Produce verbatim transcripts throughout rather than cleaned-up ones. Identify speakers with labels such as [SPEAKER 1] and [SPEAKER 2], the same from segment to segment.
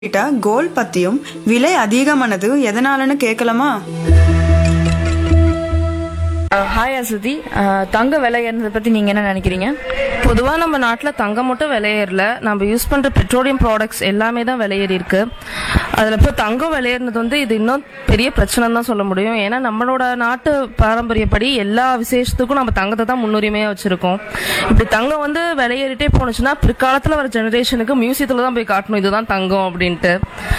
[SPEAKER 1] கிட்ட கோல்ட் பத்தியும் விலை அதிகமானது எதனாலன்னு கேட்கலாமா?
[SPEAKER 2] ஹாய் அசுதி, தங்க விலை ஏறினதை பற்றி நீங்கள் என்ன நினைக்கிறீங்க?
[SPEAKER 3] பொதுவாக நம்ம நாட்டில் தங்கம் மட்டும் விலையேறல, நம்ம யூஸ் பண்ணுற பெட்ரோலியம் ப்ராடக்ட்ஸ் எல்லாமே தான் விலையேறி இருக்கு. அதில் இப்போ தங்கம் விலையேறினது வந்து இது இன்னும் பெரிய பிரச்சனைன்னு தான் சொல்ல முடியும். ஏன்னா நம்மளோட நாட்டு பாரம்பரியப்படி எல்லா விசேஷத்துக்கும் நம்ம தங்கத்தை தான் முன்னுரிமையாக வச்சுருக்கோம். இப்படி தங்கம் வந்து விலையேறிட்டே போணுச்சுன்னா பிற்காலத்தில் வர ஜெனரேஷனுக்கு மியூசியத்தில் தான் போய் காட்டணும் இதுதான் தங்கம் அப்படின்ட்டு.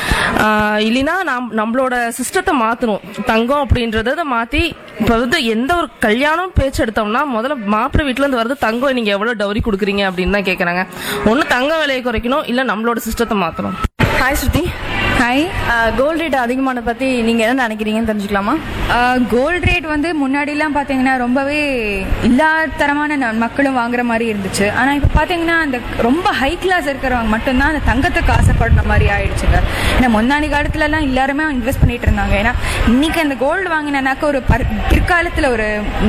[SPEAKER 3] இல்லைன்னா நம் நம்மளோட சிஸ்டத்தை மாற்றணும். தங்கம் அப்படின்றத மாற்றி இப்போ வந்து எந்த ஒரு கல்யாணம் பேச்சு எடுத்தோம்னா முதல்ல மாப்பிள்ளை வீட்டுல இருந்து வரது தங்கம் நீங்க எவ்வளவு டவுரி கொடுக்குறீங்க அப்படின்னு தான் கேட்கறாங்க. ஒன்னு தங்க விலையை குறைக்கணும், இல்ல நம்மளோட சிஸ்டத்தை மாத்தணும்.
[SPEAKER 2] ஹாய் ஸ்ருதி.
[SPEAKER 4] ஹாய்.
[SPEAKER 2] கோல்ட் ரேட் அதிகமானதை பற்றி நீங்கள் என்ன நினைக்கிறீங்கன்னு தெரிஞ்சுக்கலாமா?
[SPEAKER 4] கோல்ட் ரேட் வந்து முன்னாடிலாம் பார்த்தீங்கன்னா ரொம்பவே இல்லாதரமான ந- மக்களும் வாங்குற மாதிரி இருந்துச்சு. ஆனால் இப்போ பார்த்தீங்கன்னா அந்த ரொம்ப ஹை கிளாஸ் இருக்கிறவங்க மட்டும்தான் அந்த தங்கத்துக்கு ஆசைப்படுற மாதிரி ஆயிடுச்சுங்க. ஏன்னா முன்னாடி காலத்துலலாம் எல்லாருமே இன்வெஸ்ட் பண்ணிட்டு இருந்தாங்க. ஏன்னா இன்னைக்கு அந்த கோல்டு வாங்கினாக்கா ஒரு பர்- பிற்காலத்தில் ஒரு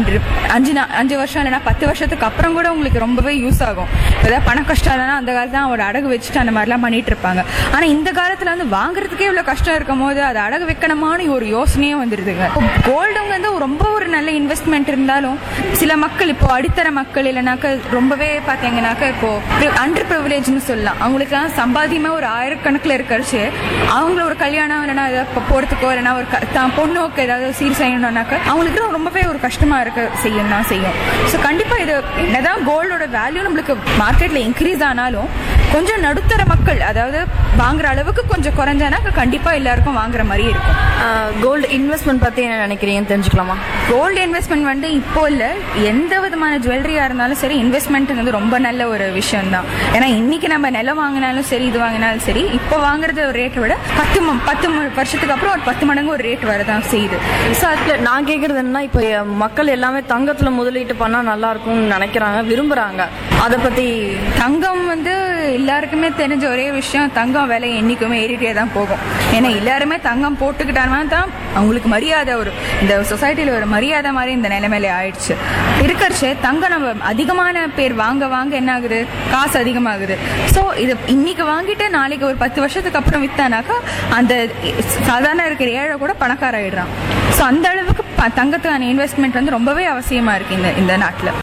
[SPEAKER 4] அஞ்சு நா- அஞ்சு வருஷம் இல்லைன்னா பத்து வருஷத்துக்கு அப்புறம் கூட உங்களுக்கு ரொம்பவே யூஸ் ஆகும். ஏதாவது பண கஷ்டம் இல்லைன்னா அந்த காலத்துல அவரோட அடகு வச்சுட்டு அந்த மாதிரிலாம் பண்ணிட்டு இருப்பாங்க. ஆனால் இந்த காலத்தில் வந்து வாங்குறதுக்கே இவ்வளோ கஷ்டம் இருக்கும் போது அது அடகு வைக்கணுமான ஒரு யோசனையே வந்துருதுங்க. கோல்டுங்க வந்து ரொம்ப ஒரு நல்ல இன்வெஸ்ட்மெண்ட் இருந்தாலும் சில மக்கள் இப்போ அடித்தர மக்கள் இல்லைனாக்க ரொம்பவே பார்த்தீங்கன்னாக்க இப்போ அண்டர் ப்ரிவிலேஜ்னு சொல்லலாம். அவங்களுக்குலாம் சம்பாதியமே ஒரு ஆயிரக்கணக்கில் இருக்கிறச்சு அவங்கள ஒரு கல்யாணம் இல்லைன்னா ஏதாவது போகிறதுக்கோ இல்லைன்னா ஒரு க- தான் பொண்ணுக்கு ஏதாவது சீர் செய்யணும்னாக்க அவங்களுக்கு ரொம்பவே ஒரு கஷ்டமா இருக்க செய்யும் தான் செய்யும். ஸோ கண்டிப்பாக இது என்னதான் கோல்டோட வேல்யூ நம்மளுக்கு மார்க்கெட்டில் இன்க்ரீஸ் ஆனாலும் கொஞ்சம் நடுத்தர மக்கள் அதாவது வாங்குற அளவுக்கு கொஞ்சம் குறைஞ்சானாக்க கண்டிப்பாக எல்லாருக்கும் வாங்குற மாதிரி இருக்கும்.
[SPEAKER 2] கோல்டு இன்வெஸ்ட்மெண்ட் பற்றி என்ன நினைக்கிறீங்கன்னு தெரிஞ்சுக்கலாமா?
[SPEAKER 4] கோல்டு இன்வெஸ்ட்மெண்ட் வந்து இப்போ இல்லை, எந்த விதமான ஜுவல்லரியா இருந்தாலும் சரி இன்வெஸ்ட்மெண்ட் வந்து ரொம்ப நல்ல ஒரு விஷயம் தான். ஏன்னா இன்னைக்கு நம்ம நிலம் வாங்கினாலும் சரி இது வாங்கினாலும் சரி இப்போ வாங்குறது ஒரு ரேட்டை விட பத்து ம- பத்து ம- வருஷத்துக்கு அப்புறம் ஒரு பத்து மடங்கு ஒரு ரேட் வரதான் செய்யுது.
[SPEAKER 2] ஸோ அதில் நான் கேட்குறது என்னன்னா, இப்போ மக்கள் எல்லாமே தங்கத்தில் முதலீட்டு பண்ணால் நல்லா இருக்கும்னு நினைக்கிறாங்க, விரும்புகிறாங்க. அதை பற்றி
[SPEAKER 4] தங்கம் வந்து எல்லாருக்குமே தெரிஞ்ச ஒரே விஷயம், தங்கம் விலை என்னைக்குமே ஏறிட்டே தான் போகும். ஏன்னா எல்லாருமே தங்கம் போட்டுக்கிட்டாங்கன்னா தான் அவங்களுக்கு மரியாதை, ஒரு இந்த சொசைட்டியில் ஒரு மரியாதை மாதிரி இந்த நிலைமையில ஆயிடுச்சு. இருக்கிறச்சு தங்கம் நம்ம அதிகமான பேர் வாங்க வாங்க என்ன ஆகுது, காசு அதிகமாகுது. ஸோ இது இன்னைக்கு வாங்கிட்டு நாளைக்கு ஒரு பத்து வருஷத்துக்கு அப்புறம் வித்தானாக்கா அந்த சாதாரண இருக்கிற ஏழை கூட பணக்கார ஆயிடுறான். ஸோ அந்த அளவுக்கு ப- தங்கத்துக்கான இன்வெஸ்ட்மெண்ட் வந்து ரொம்பவே அவசியமா இருக்கு இந்த இந்த நாட்டில்.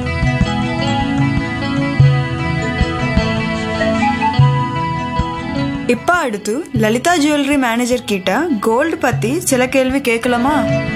[SPEAKER 1] இப்ப அடுத்து லலிதா ஜுவல்லரி மேனேஜர் கிட்ட கோல்ட் பத்தி சில கேள்வி கேட்கலாமா?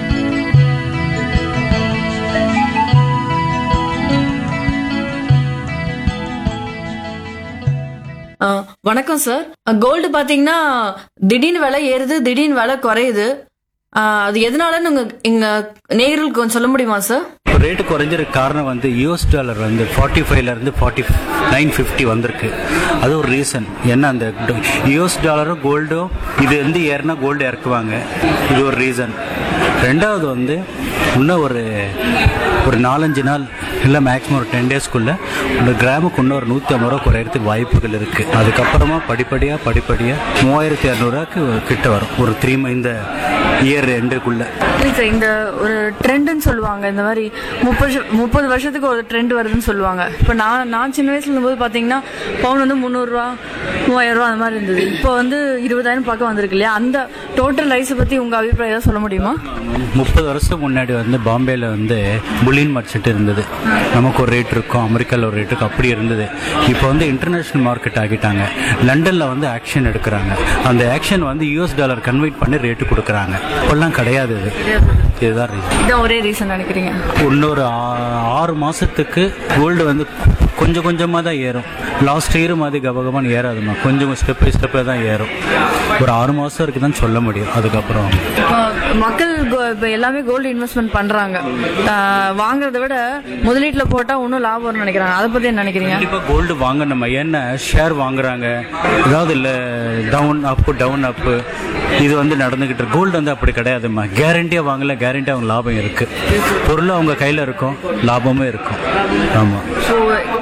[SPEAKER 2] வணக்கம் சார். கோல்டு பார்த்தீங்கன்னா திடீர்னு விலை ஏறுது, திடீர்னு விலை குறையுது. ஆஹ் அது எதனாலன்னு உங்க எங்க நேயர்களுக்கு கொஞ்சம் சொல்ல முடியுமா சார்?
[SPEAKER 5] இப்போ ரேட்டு குறைஞ்சிருக்க காரணம் வந்து யூஎஸ் டாலர் வந்து ஃபார்ட்டி ஃபைவ்ல இருந்து ஃபார்ட்டி நைன் ஃபிஃப்டி வந்திருக்கு. அது ஒரு ரீசன். ஏன்னா அந்த யூஎஸ் டாலரும் கோல்டும் இது வந்து ஏறினா கோல்டு இறக்குவாங்க, இது ஒரு ரீசன். ரெண்டாவது வந்து இன்னும் ஒரு ஒரு நாலஞ்சு நாள் இல்லை மேக்ஸிமம் ஒரு டென் டேஸ்க்குள்ள ஒரு கிராமுக்கு இன்னும் ஒரு நூற்றி ஐம்பது ரூபா குறையிறதுக்கு வாய்ப்புகள் இருக்குது. அதுக்கப்புறமா படிப்படியாக படிப்படியாக மூவாயிரத்தி இரநூறுவாக்கு கிட்ட வரும் ஒரு த்ரீ இந்த இயர் எண்டுக்குள்ள.
[SPEAKER 2] இல்லை சார், இந்த ஒரு ட்ரெண்டுன்னு சொல்லுவாங்க. இந்த மாதிரி முப்பது முப்பது வருஷத்துக்கு ஒரு ட்ரெண்ட் வருதுன்னு சொல்லுவாங்க. இப்போ நான் நான் சின்ன வயசுல இருந்தபோது பார்த்தீங்கன்னா பவுன் வந்து முந்நூறுரூவா மூவாயிரம் ரூபா அந்த மாதிரி இருந்தது. இப்போ வந்து இருபதாயிரம் பக்கம் வந்திருக்கு இல்லையா? அந்த டோட்டல் ரைஸை பற்றி உங்கள் அபிப்பிராயம் ஏதாவது சொல்ல முடியுமா?
[SPEAKER 5] முப்பது வருஷத்துக்கு முன்னாடி வந்து பாம்பேல வந்து புல்லின் மார்க்கெட் இருந்தது. நமக்கு ஒரு ரேட் இருக்கும், அமெரிக்காவில் ஒரு ரேட் இருக்கும், அப்படி இருந்தது. இப்போ வந்து இன்டர்நேஷனல் மார்க்கெட் ஆகிட்டாங்க. லண்டனில் வந்து ஆக்ஷன் எடுக்கிறாங்க. அந்த ஆக்ஷன் வந்து யூஎஸ் டாலர் கன்வெர்ட் பண்ணி ரேட்டு கொடுக்குறாங்க. இப்பெல்லாம் கிடையாது. இது இதுதான் ரீசன்.
[SPEAKER 2] இதான் ஒரே ரீசன் நினைக்கிறீங்க?
[SPEAKER 5] இன்னொரு ஆ- ஆறு மாசத்துக்கு கோல்டு வந்து கொஞ்சம் கொஞ்சமாக தான் ஏறும். லாஸ்ட் இயர் மாதிரி கபகபான்னு ஏறாதுமா, கொஞ்சம் ஸ்டெப் பை ஸ்டெப்பாக தான் ஏறும். ஒரு ஆறு மாதம் வரைக்கும் தான் சொல்ல முடியும். அதுக்கப்புறம்
[SPEAKER 2] இப்போ மக்கள் கோ- இப்போ எல்லாமே கோல்டு இன்வெஸ்ட்மெண்ட் பண்றாங்க. ஆஹ் வாங்குறதை விட முதலீட்டில் போட்டால் இன்னும் லாபம் வரும்னு நினைக்கிறாங்க. அதை பற்றி என்ன நினைக்கிறீங்க?
[SPEAKER 5] கண்டிப்பாக கோல்டு வாங்கணும். என்ன ஷேர் வாங்குறாங்க, ஏதாவது இல்லை டவுன் அப்பு டவுன் அப்பு இது வந்து நடந்துகிட்டு இருக்கு. கோல்டு வந்து அப்படி கிடையாதுமா. கேரண்டியாக வாங்கல, கேரண்டியாக அவங்க லாபம் இருக்கு. பொருள் அவங்க கையில் இருக்கும், லாபமும் இருக்கும். ஆமாம்.
[SPEAKER 2] ஸோ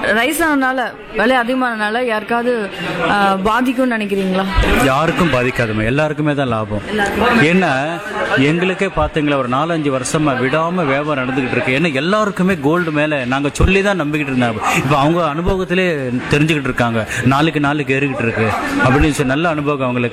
[SPEAKER 2] ரைஸ் ஆனதுனால விலை அதிகமானனால யாருக்காவது ஆஹ், பாதிக்கும்னு நினைக்கிறீங்களா?
[SPEAKER 5] யாருக்கும் பாதிக்காதுமா, எல்லாருக்குமே தான் லாபம். ஏன்னா எங்களுக்கே பார்த்தீங்களா ஒரு நாலஞ்சு வருஷமா விடாம வியாபாரம் நடந்துகிட்டு இருக்கு. ஏன்னா எல்லாருக்குமே கோல்டு மேல நாங்க சொல்லி தான் நம்பிக்கிட்டு இருந்தாங்க. இப்போ அவங்க அனுபவத்திலே தெரிஞ்சுக்கிட்டு இருக்காங்க, நாளுக்கு நாளுக்கு ஏறிக்கிட்டு இருக்கு அப்படின்னு சொல்லி நல்ல அனுபவம் அவங்களுக்கு.